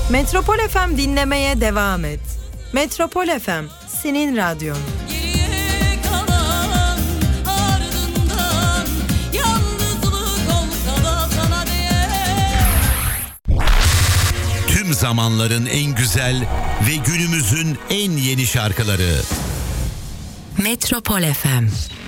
Metropol FM dinlemeye devam et. Metropol FM, senin radyon. Geriye kalan ardından yalnızlık olsa da sana değer. Tüm zamanların en güzel ve günümüzün en yeni şarkıları. Metropol FM.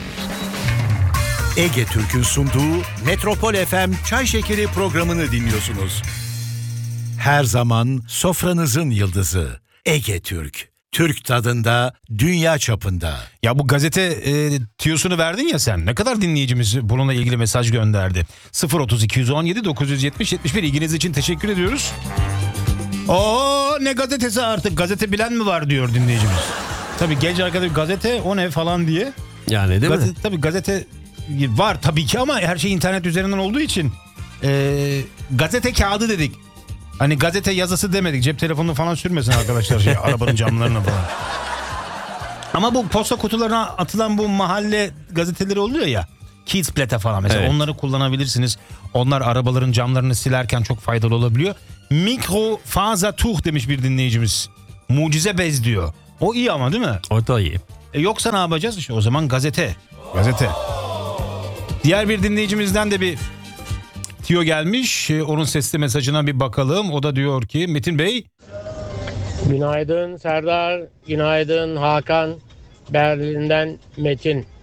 Ege Türk'ün sunduğu Metropol FM Çay Şekeri programını dinliyorsunuz. Her zaman sofranızın yıldızı Ege Türk. Türk tadında, dünya çapında. Ya bu gazete tüyosunu verdin ya sen. Ne kadar dinleyicimiz bununla ilgili mesaj gönderdi. 030 217 970 71 ilginiz için teşekkür ediyoruz. Oo, ne gazetesi artık, gazete bilen mi var diyor dinleyicimiz. Tabii genç arkadaş gazete o ne falan diye. Yani değil mi? Tabii gazete var tabii ki ama her şey internet üzerinden olduğu için gazete kağıdı dedik. Hani gazete yazısı demedik. Cep telefonunu falan sürmesin arkadaşlar arabanın camlarına falan. Ama bu posta kutularına atılan bu mahalle gazeteleri oluyor ya. Kidsblätter falan mesela, evet. Onları kullanabilirsiniz. Onlar arabaların camlarını silerken çok faydalı olabiliyor. Mikrofasertuch demiş bir dinleyicimiz. Mucize bez diyor. O iyi ama değil mi? O da iyi. Yoksa ne yapacağız? İşte o zaman gazete. Gazete. Diğer bir dinleyicimizden de bir tiyo gelmiş. Onun sesli mesajına bir bakalım. O da diyor ki Metin Bey. Günaydın Serdar, günaydın Hakan, Berlin'den Metin.